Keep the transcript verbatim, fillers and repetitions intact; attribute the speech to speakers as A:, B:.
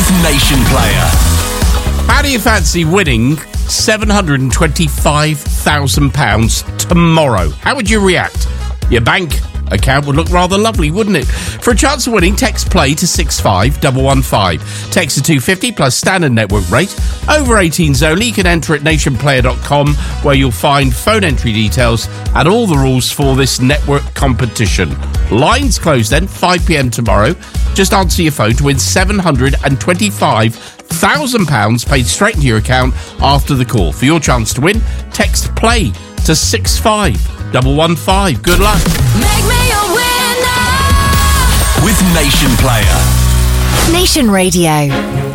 A: with Nation Player.
B: How do you fancy winning seven hundred twenty-five thousand pounds tomorrow? How would you react? Your bank account would look rather lovely, wouldn't it? For a chance of winning, text play to six five one one five. Text to two fifty plus standard network rate. Over eighteens only. You can enter at nation player dot com, where you'll find phone entry details and all the rules for this network competition. Lines closed then, five p.m. tomorrow. Just answer your phone to win seven hundred twenty-five thousand pounds paid straight into your account after the call. For your chance to win, text play to six five one one five. Good luck.
C: Make me a winner
A: with Nation Player.
C: Nation Radio.